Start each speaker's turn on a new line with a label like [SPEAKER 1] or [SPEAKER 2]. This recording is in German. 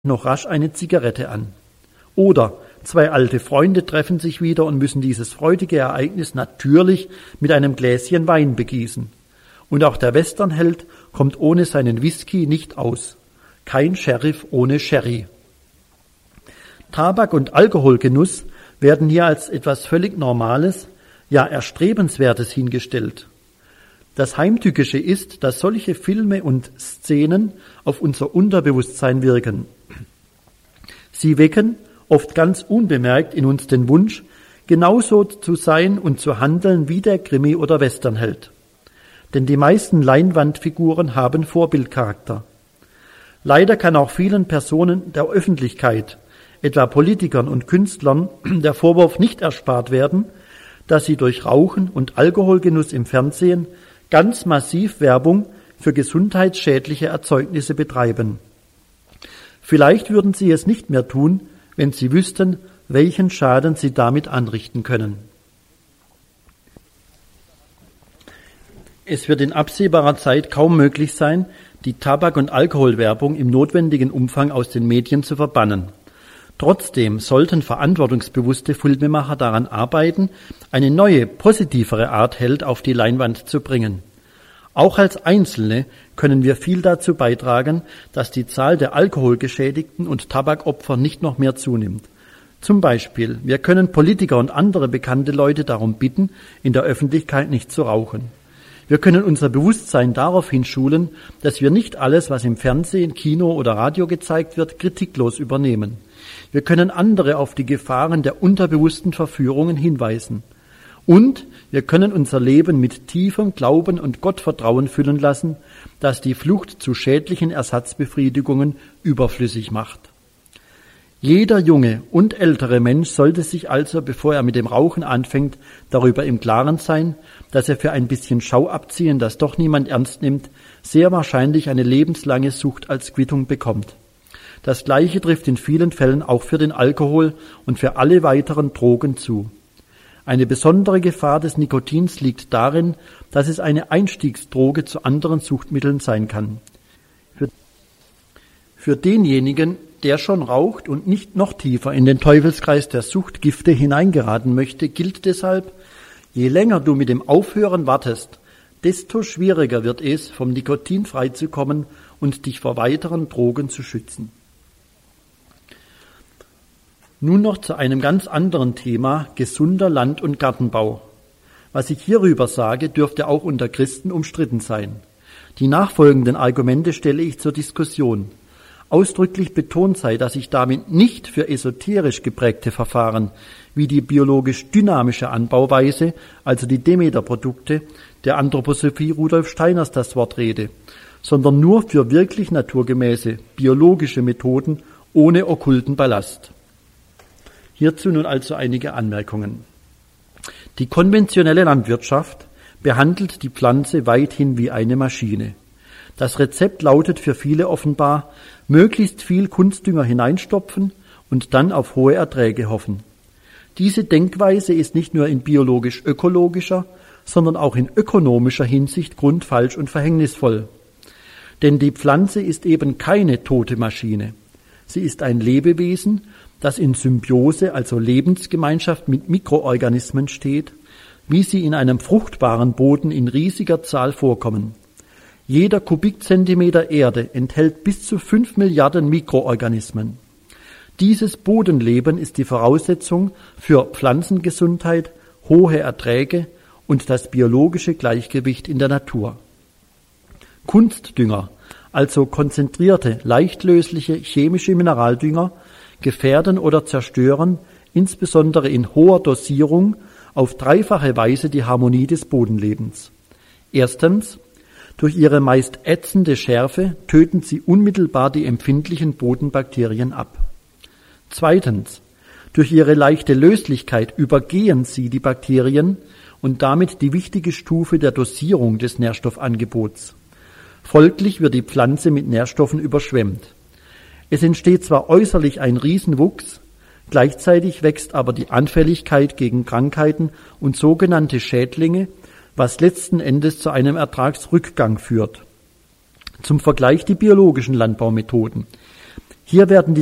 [SPEAKER 1] noch rasch eine Zigarette an. Oder zwei alte Freunde treffen sich wieder und müssen dieses freudige Ereignis natürlich mit einem Gläschen Wein begießen. Und auch der Westernheld kommt ohne seinen Whisky nicht aus. Kein Sheriff ohne Sherry. Tabak- und Alkoholgenuss werden hier als etwas völlig Normales, ja Erstrebenswertes hingestellt. Das Heimtückische ist, dass solche Filme und Szenen auf unser Unterbewusstsein wirken. Sie wecken, oft ganz unbemerkt, in uns den Wunsch, genauso zu sein und zu handeln wie der Krimi- oder Westernheld. Denn die meisten Leinwandfiguren haben Vorbildcharakter. Leider kann auch vielen Personen der Öffentlichkeit, etwa Politikern und Künstlern, der Vorwurf nicht erspart werden, dass sie durch Rauchen und Alkoholgenuss im Fernsehen ganz massiv Werbung für gesundheitsschädliche Erzeugnisse betreiben. Vielleicht würden sie es nicht mehr tun, wenn sie wüssten, welchen Schaden sie damit anrichten können. Es wird in absehbarer Zeit kaum möglich sein, die Tabak- und Alkoholwerbung im notwendigen Umfang aus den Medien zu verbannen. Trotzdem sollten verantwortungsbewusste Filmemacher daran arbeiten, eine neue, positivere Art Held auf die Leinwand zu bringen. Auch als Einzelne können wir viel dazu beitragen, dass die Zahl der Alkoholgeschädigten und Tabakopfer nicht noch mehr zunimmt. Zum Beispiel, wir können Politiker und andere bekannte Leute darum bitten, in der Öffentlichkeit nicht zu rauchen. Wir können unser Bewusstsein darauf hinschulen, dass wir nicht alles, was im Fernsehen, Kino oder Radio gezeigt wird, kritiklos übernehmen. Wir können andere auf die Gefahren der unterbewussten Verführungen hinweisen. Und wir können unser Leben mit tiefem Glauben und Gottvertrauen füllen lassen, das die Flucht zu schädlichen Ersatzbefriedigungen überflüssig macht. Jeder junge und ältere Mensch sollte sich also, bevor er mit dem Rauchen anfängt, darüber im Klaren sein, dass er für ein bisschen Schau abziehen, das doch niemand ernst nimmt, sehr wahrscheinlich eine lebenslange Sucht als Quittung bekommt. Das Gleiche trifft in vielen Fällen auch für den Alkohol und für alle weiteren Drogen zu. Eine besondere Gefahr des Nikotins liegt darin, dass es eine Einstiegsdroge zu anderen Suchtmitteln sein kann. Für denjenigen, der schon raucht und nicht noch tiefer in den Teufelskreis der Suchtgifte hineingeraten möchte, gilt deshalb, je länger du mit dem Aufhören wartest, desto schwieriger wird es, vom Nikotin freizukommen und dich vor weiteren Drogen zu schützen. Nun noch zu einem ganz anderen Thema, gesunder Land- und Gartenbau. Was ich hierüber sage, dürfte auch unter Christen umstritten sein. Die nachfolgenden Argumente stelle ich zur Diskussion. Ausdrücklich betont sei, dass ich damit nicht für esoterisch geprägte Verfahren wie die biologisch-dynamische Anbauweise, also die Demeter-Produkte, der Anthroposophie Rudolf Steiners das Wort rede, sondern nur für wirklich naturgemäße, biologische Methoden ohne okkulten Ballast. Hierzu nun also einige Anmerkungen. Die konventionelle Landwirtschaft behandelt die Pflanze weithin wie eine Maschine. Das Rezept lautet für viele offenbar, möglichst viel Kunstdünger hineinstopfen und dann auf hohe Erträge hoffen. Diese Denkweise ist nicht nur in biologisch-ökologischer, sondern auch in ökonomischer Hinsicht grundfalsch und verhängnisvoll. Denn die Pflanze ist eben keine tote Maschine. Sie ist ein Lebewesen, das in Symbiose, also Lebensgemeinschaft mit Mikroorganismen steht, wie sie in einem fruchtbaren Boden in riesiger Zahl vorkommen. Jeder Kubikzentimeter Erde enthält bis zu 5 Milliarden Mikroorganismen. Dieses Bodenleben ist die Voraussetzung für Pflanzengesundheit, hohe Erträge und das biologische Gleichgewicht in der Natur. Kunstdünger, also konzentrierte, leichtlösliche chemische Mineraldünger, gefährden oder zerstören, insbesondere in hoher Dosierung, auf dreifache Weise die Harmonie des Bodenlebens. Erstens, durch ihre meist ätzende Schärfe töten sie unmittelbar die empfindlichen Bodenbakterien ab. Zweitens, durch ihre leichte Löslichkeit übergehen sie die Bakterien und damit die wichtige Stufe der Dosierung des Nährstoffangebots. Folglich wird die Pflanze mit Nährstoffen überschwemmt. Es entsteht zwar äußerlich ein Riesenwuchs, gleichzeitig wächst aber die Anfälligkeit gegen Krankheiten und sogenannte Schädlinge, was letzten Endes zu einem Ertragsrückgang führt. Zum Vergleich die biologischen Landbaumethoden. Hier werden